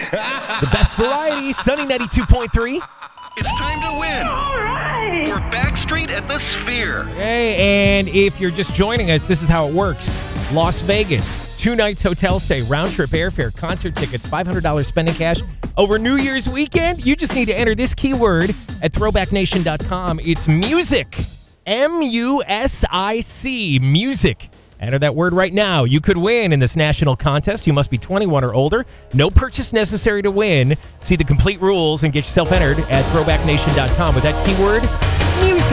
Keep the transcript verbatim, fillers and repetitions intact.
The best variety, Sunny ninety-two point three. It's time to win. All right. For Backstreet at the Sphere. Hey, and if you're just joining us, this is how it works. Las Vegas, two nights hotel stay, round trip airfare, concert tickets, five hundred dollars spending cash over New Year's weekend. You just need to enter this keyword at throwback nation dot com. It's music. M U S I C. Music. Enter that word right now. You could win in this national contest. You must be twenty-one or older. No purchase necessary to win. See the complete rules and get yourself entered at throwback nation dot com with that keyword, music.